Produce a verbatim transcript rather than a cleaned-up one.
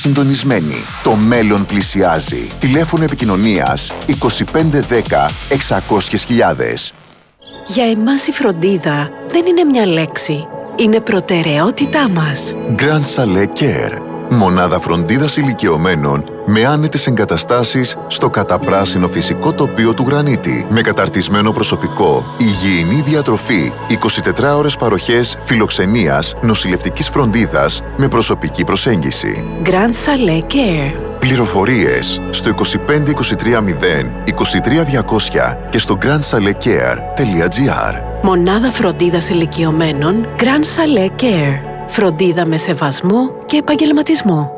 συντονισμένοι. Το μέλλον πλησιάζει. Τηλέφωνο επικοινωνίας είκοσι πέντε δέκα εξακόσιες χιλιάδες. Για εμάς η φροντίδα δεν είναι μια λέξη. Είναι προτεραιότητά μας. Grand Chalet Care. Μονάδα φροντίδας ηλικιωμένων με άνετες εγκαταστάσεις στο καταπράσινο φυσικό τοπίο του Γρανίτη. Με καταρτισμένο προσωπικό, υγιεινή διατροφή, εικοσιτετράωρες παροχές φιλοξενίας, νοσηλευτικής φροντίδας με προσωπική προσέγγιση. Grand Chalet Care. Πληροφορίες στο είκοσι πέντε είκοσι τρία μηδέν είκοσι τρία διακόσια και στο grand chalet care τελεία gr. Μονάδα φροντίδας ηλικιωμένων Grand Chalet Care. Φροντίδα με σεβασμό και επαγγελματισμό.